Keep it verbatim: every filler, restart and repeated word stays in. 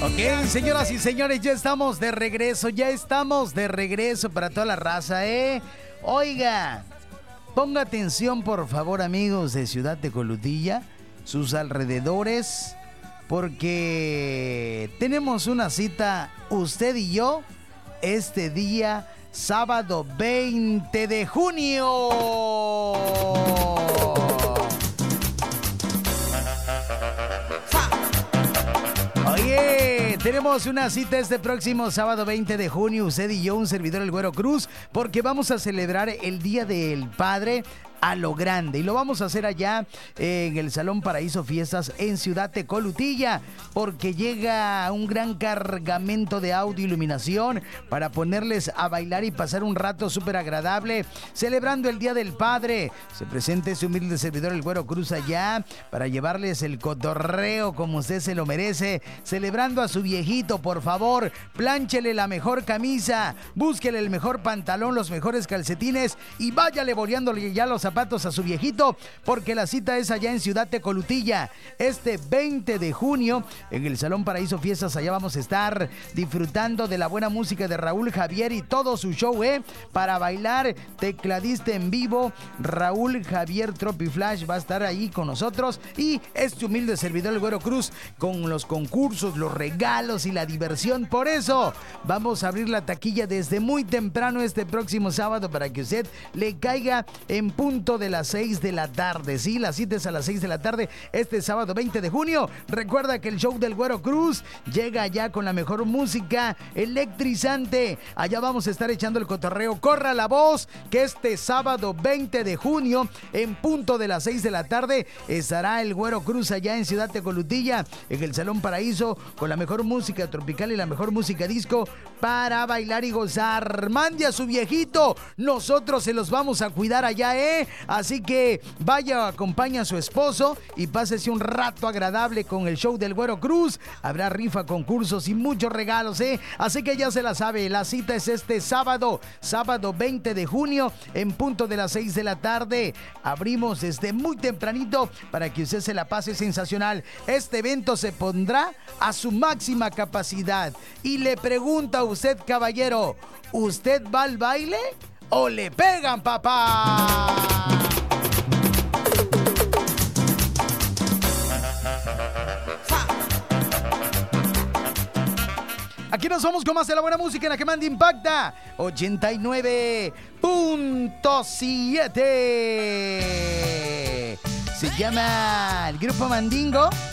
Ok, señoras y señores, ya estamos de regreso, ya estamos de regreso para toda la raza, ¿eh? Oiga, ponga atención, por favor, amigos de Ciudad Tecolutilla, sus alrededores, porque tenemos una cita, usted y yo, este día, sábado veinte de junio. Oye, tenemos una cita este próximo sábado veinte de junio, usted y yo, un servidor, el Güero Cruz, porque vamos a celebrar el Día del Padre a lo grande, y lo vamos a hacer allá en el Salón Paraíso Fiestas en Ciudad Tecolutilla, porque llega un gran cargamento de audio iluminación para ponerles a bailar y pasar un rato súper agradable celebrando el Día del Padre. Se presenta ese humilde servidor, el Güero Cruz, allá para llevarles el cotorreo como usted se lo merece, celebrando a su viejito. Por favor, plánchele la mejor camisa, búsquele el mejor pantalón, los mejores calcetines y váyale boleándole ya los zapatos a su viejito, porque la cita es allá en Ciudad Tecolutilla este veinte de junio en el Salón Paraíso Fiestas. Allá vamos a estar disfrutando de la buena música de Raúl Javier y todo su show, ¿eh? Para bailar, tecladista en vivo, Raúl Javier Tropiflash va a estar ahí con nosotros, y este humilde servidor, el Güero Cruz, con los concursos, los regalos y la diversión. Por eso vamos a abrir la taquilla desde muy temprano este próximo sábado para que usted le caiga en punto de las seis de la tarde. Sí, las citas a las seis de la tarde este sábado veinte de junio. Recuerda que el show del Güero Cruz llega allá con la mejor música electrizante. Allá vamos a estar echando el cotorreo. Corra la voz que este sábado veinte de junio en punto de las seis de la tarde estará el Güero Cruz allá en Ciudad Tecolutilla en el Salón Paraíso con la mejor música tropical y la mejor música disco para bailar y gozar. Mande a su viejito, nosotros se los vamos a cuidar allá, ¿eh? Así que vaya, acompaña a su esposo y pásese un rato agradable con el show del Güero Cruz. Habrá rifa, concursos y muchos regalos, ¿eh? Así que ya se la sabe, la cita es este sábado, sábado veinte de junio en punto de las seis de la tarde. Abrimos desde muy tempranito para que usted se la pase sensacional. Este evento se pondrá a su máxima capacidad. Y le pregunto a usted, caballero, ¿usted va al baile o le pegan, papá? Aquí nos vamos con más de la buena música en la que manda Impacta ochenta y nueve punto siete. Se llama el grupo Mandingo